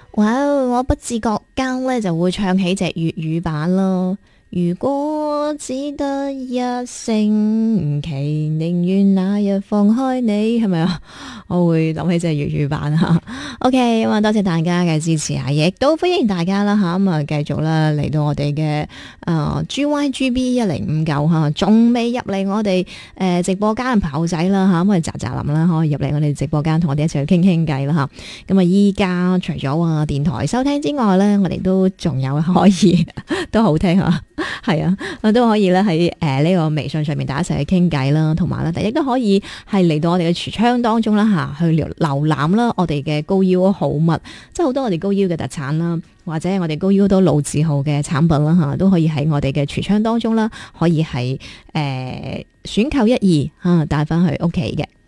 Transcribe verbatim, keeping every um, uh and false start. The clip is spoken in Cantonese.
哇！我不自覺間咧就會唱起隻粵語版咯。如果只得一星期，寧願那日放開你，係咪啊？我會諗起隻粵語版吓。OK，咁啊，多謝大家嘅支持啊，亦都歡迎大家啦吓，咁啊繼續啦嚟到我哋嘅誒 G Y G B 一零五九吓，仲未入嚟我哋誒直播間嘅朋友仔啦吓，咁啊喳喳林啦，可以入嚟我哋直播間同我哋一齊去傾傾偈啦吓。咁啊，依家除咗話電台收聽之外咧，我哋都仲有可以都好聽吓。係啊，我都可以咧喺誒呢個微信上面大家一齊去傾偈啦，同埋咧，亦都可以係嚟到我哋嘅櫥窗當中啦吓，去瀏瀏覽啦我哋嘅高腰好物，即係好多我哋高腰嘅特產啦，或者係我哋高腰好多老字號嘅產品啦吓，都可以喺我哋嘅櫥窗當中啦，可以係誒、呃、選購一二吓帶翻去屋企嘅。